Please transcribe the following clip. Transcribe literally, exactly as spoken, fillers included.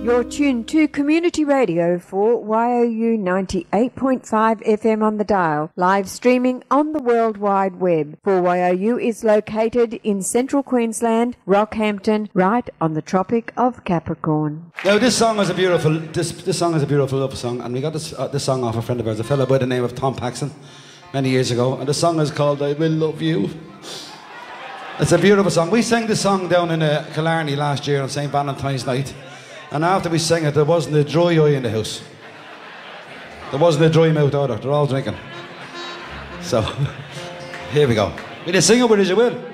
You're tuned to Community Radio for Y O U ninety-eight point five F M on the dial, live streaming on the World Wide Web. For Y O U is located in central Queensland, Rockhampton, right on the Tropic of Capricorn. Now this song is a beautiful, this this song is a beautiful love song, and we got this uh, this song off a friend of ours, a fellow by the name of Tom Paxson, many years ago, and the song is called "I Will Love You." It's a beautiful song. We sang this song down in uh, Killarney last year on Saint Valentine's night. And after we sang it, there wasn't a dry eye in the house. There wasn't a dry mouth either. They're all drinking. So, here we go. Will you sing it with us, you will?